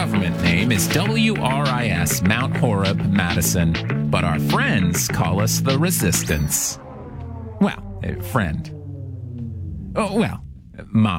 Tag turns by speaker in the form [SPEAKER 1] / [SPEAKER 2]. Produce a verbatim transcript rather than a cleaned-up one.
[SPEAKER 1] government name is W R I S, Mount Horeb, Madison, but our friends call us the Resistance. Well, uh, friend. Oh, well, my